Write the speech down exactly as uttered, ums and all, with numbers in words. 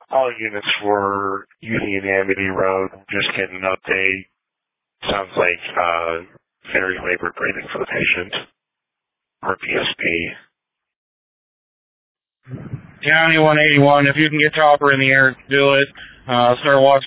All units were using Amity Road, just getting an update. Sounds like uh, very labor breathing for the patient. Or P S P. County one eighty-one, if you can get Topper in the air, do it. Uh, start watching